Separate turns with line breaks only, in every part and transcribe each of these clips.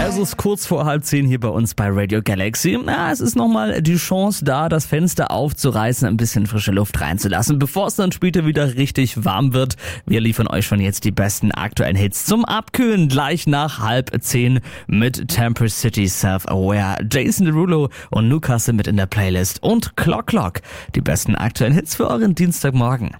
Es ist kurz vor 9:30 hier bei uns bei Radio Galaxy. Es ist nochmal die Chance da, das Fenster aufzureißen, ein bisschen frische Luft reinzulassen, bevor es dann später wieder richtig warm wird. Wir liefern euch schon jetzt die besten aktuellen Hits zum Abkühlen. Gleich nach 9:30 mit Temper City Self-Aware, Jason Derulo und Newcastle mit in der Playlist und Clock Clock. Die besten aktuellen Hits für euren Dienstagmorgen.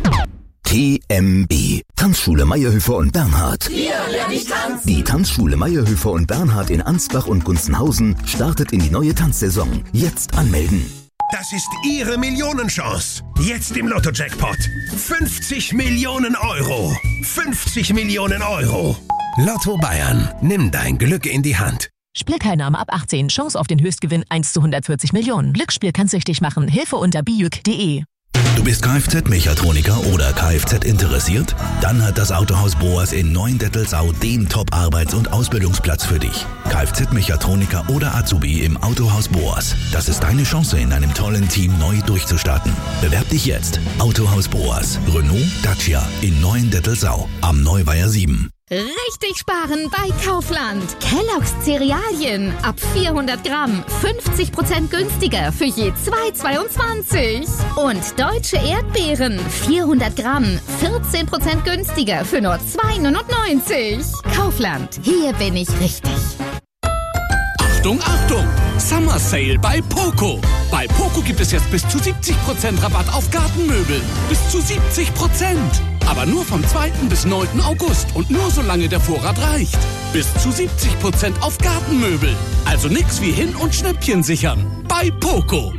TMB. Tanzschule Meyerhöfer und Bernhard.
Hier lerne ich tanzen.
Die Tanzschule Meyerhöfer und Bernhard in Ansbach und Gunzenhausen startet in die neue Tanzsaison. Jetzt anmelden.
Das ist Ihre Millionenchance. Jetzt im Lotto-Jackpot. 50 Millionen Euro. 50 Millionen Euro. Lotto Bayern. Nimm dein Glück in die Hand.
Spielteilnahme ab 18. Chance auf den Höchstgewinn 1:140 Millionen. Glücksspiel kann süchtig machen. Hilfe unter bijuk.de.
Du bist Kfz-Mechatroniker oder Kfz interessiert? Dann hat das Autohaus Boas in Neuendettelsau den Top-Arbeits- und Ausbildungsplatz für dich. Kfz-Mechatroniker oder Azubi im Autohaus Boas. Das ist deine Chance, in einem tollen Team neu durchzustarten. Bewerb dich jetzt. Autohaus Boas. Renault, Dacia in Neuendettelsau. Am Neuweiher 7.
Richtig sparen bei Kaufland. Kellogg's Cerealien ab 400 Gramm 50% günstiger für je 2,22. Und deutsche Erdbeeren 400 Gramm 14% günstiger für nur 2,99. Kaufland, hier bin ich richtig.
Achtung, Achtung! Summer Sale bei Poco. Bei Poco gibt es jetzt bis zu 70% Rabatt auf Gartenmöbel. Bis zu 70%. Aber nur vom 2. bis 9. August und nur solange der Vorrat reicht. Bis zu 70% auf Gartenmöbel. Also nix wie Hin- und Schnäppchen sichern. Bei Poco.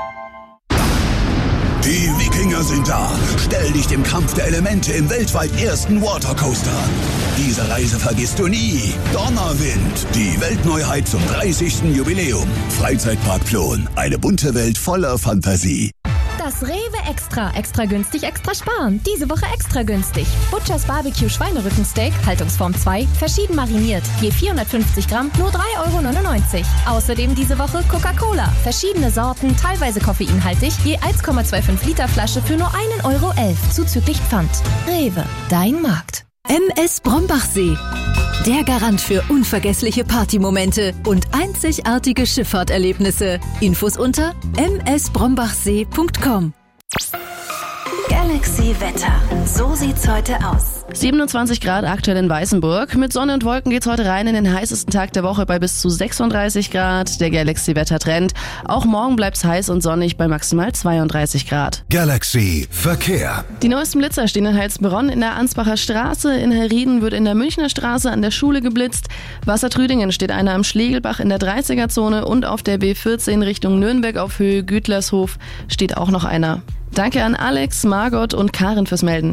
Die Wikinger sind da. Stell dich dem Kampf der Elemente im weltweit ersten Watercoaster an. Diese Reise vergisst du nie. Donnerwind, die Weltneuheit zum 30. Jubiläum. Freizeitpark Plon, eine bunte Welt voller Fantasie.
Das Rewe Extra. Extra günstig, extra sparen. Diese Woche extra günstig. Butchers Barbecue Schweinerückensteak, Haltungsform 2, verschieden mariniert. Je 450 Gramm, nur 3,99 €. Außerdem diese Woche Coca-Cola. Verschiedene Sorten, teilweise koffeinhaltig, je 1,25 Liter Flasche für nur 1,11 € zuzüglich Pfand. Rewe, dein Markt.
MS Brombachsee. Der Garant für unvergessliche Partymomente und einzigartige Schifffahrterlebnisse. Infos unter msbrombachsee.com.
Galaxy Wetter. So sieht's heute aus.
27 Grad aktuell in Weißenburg. Mit Sonne und Wolken geht's heute rein in den heißesten Tag der Woche bei bis zu 36 Grad. Der Galaxy-Wettertrend. Auch morgen bleibt's heiß und sonnig bei maximal 32 Grad.
Galaxy Verkehr.
Die neuesten Blitzer stehen in Heilsbronn in der Ansbacher Straße. In Herrieden wird in der Münchner Straße an der Schule geblitzt. Wassertrüdingen steht einer am Schlegelbach in der 30er-Zone und auf der B14 Richtung Nürnberg auf Höhe Gütlershof steht auch noch einer. Danke an Alex, Margot und Karin fürs Melden.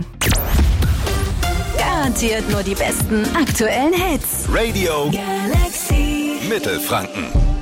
Garantiert nur die besten aktuellen Hits.
Radio
Galaxy
Mittelfranken.